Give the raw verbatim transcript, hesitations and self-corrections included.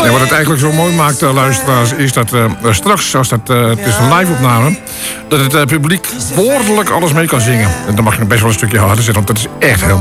En wat het eigenlijk zo mooi maakt, uh, luisteraars, is dat uh, straks, als dat, uh, het is een live-opname, dat het uh, publiek woordelijk alles mee kan zingen. En dan mag je best wel een stukje harder zetten, want dat is echt heel mooi.